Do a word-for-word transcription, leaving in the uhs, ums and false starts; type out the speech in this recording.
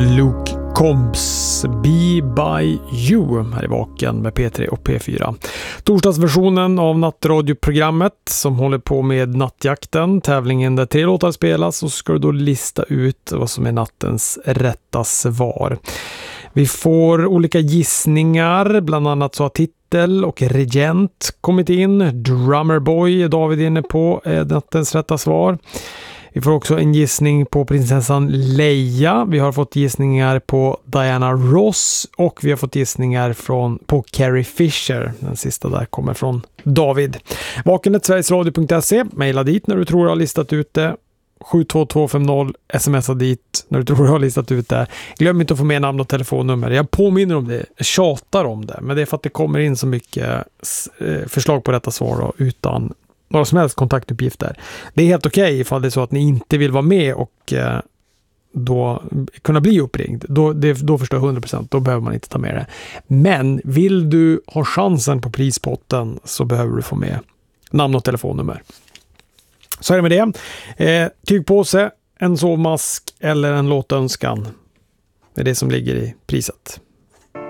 Luke Combs Be By You här i Vaken med P tre och P fyra. Torsdagsversionen av nattradioprogrammet som håller på med nattjakten, tävlingen där tre låtar spelas, och så ska du då lista ut vad som är nattens rätta svar. Vi får olika gissningar, bland annat så har titel och regent kommit in. Drummerboy är David inne på är nattens rätta svar. Vi får också en gissning på prinsessan Leia. Vi har fått gissningar på Diana Ross och vi har fått gissningar från, på Carrie Fisher. Den sista där kommer från David. Vakenet sverigesradio punkt se. Maila dit när du tror du har listat ut det. sju två två fem noll. Smsa dit när du tror du har listat ut det. Glöm inte att få med namn och telefonnummer. Jag påminner om det. Jag tjatar om det. Men det är för att det kommer in så mycket förslag på detta svar då, utan några som helst kontaktuppgifter. Det är helt okej okay ifall det är så att ni inte vill vara med och eh, då kunna bli uppringd. Då, det, då förstår jag hundra procent. Då behöver man inte ta med det. Men vill du ha chansen på prispotten så behöver du få med namn och telefonnummer. Så är det med det. Eh, tygpåse, en sovmask eller en låtönskan. Det är det som ligger i priset.